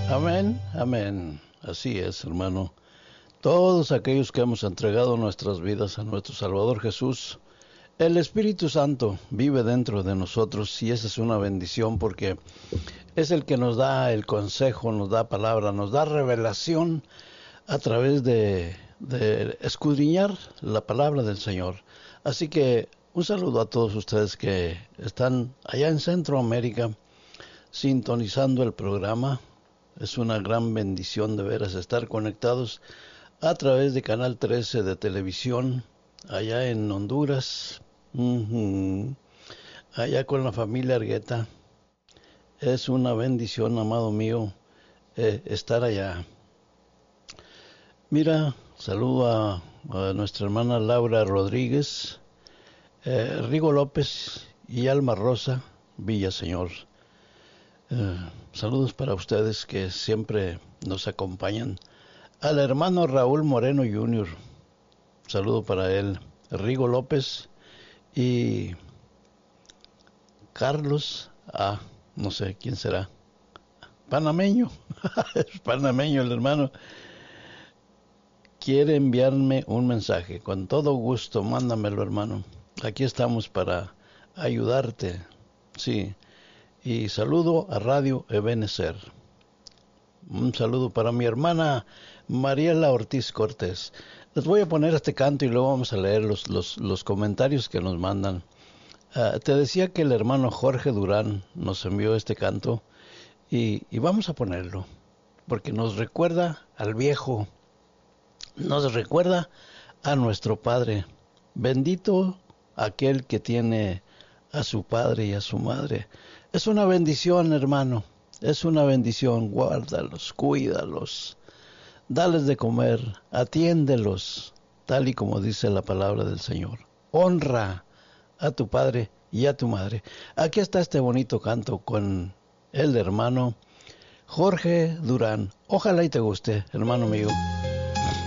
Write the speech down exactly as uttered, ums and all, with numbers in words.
Amén, amén. Así es, hermano. Todos aquellos que hemos entregado nuestras vidas a nuestro Salvador Jesús, el Espíritu Santo vive dentro de nosotros y esa es una bendición porque es el que nos da el consejo, nos da palabra, nos da revelación a través de, de escudriñar la palabra del Señor. Así que un saludo a todos ustedes que están allá en Centroamérica sintonizando el programa. Es una gran bendición de veras estar conectados a través de Canal trece de televisión, allá en Honduras, uh-huh. allá con la familia Argueta. Es una bendición, amado mío, eh, estar allá. Mira, saludo a, a nuestra hermana Laura Rodríguez, eh, Rigo López y Alma Rosa Villaseñor. Eh, saludos para ustedes que siempre nos acompañan. Al hermano Raúl Moreno junior, saludo para él. Rigo López y Carlos, ah, no sé quién será. Panameño, es panameño el hermano. Quiere enviarme un mensaje. Con todo gusto, mándamelo, hermano. Aquí estamos para ayudarte. Sí. Y saludo a Radio Ebenezer. Un saludo para mi hermana Mariela Ortiz Cortés. Les voy a poner este canto y luego vamos a leer los, los, los comentarios que nos mandan. Uh, te decía que el hermano Jorge Durán nos envió este canto y, y vamos a ponerlo porque nos recuerda al viejo, nos recuerda a nuestro Padre. Bendito aquel que tiene a su padre y a su madre. Es una bendición, hermano. Es una bendición. Guárdalos, cuídalos. Dales de comer. Atiéndelos. Tal y como dice la palabra del Señor. Honra a tu padre y a tu madre. Aquí está este bonito canto con el hermano Jorge Durán. Ojalá y te guste, hermano mío.